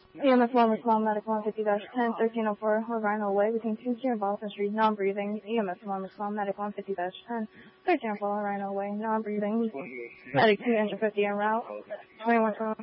EMS 1, respond medical 150-10, 1304 Rhino Way between Tuesday and Boston Street, non-breathing. EMS 1, respond medical 150-10, 1304 Rhino Way, non-breathing. Medic 2, engine 50 en route, 2120.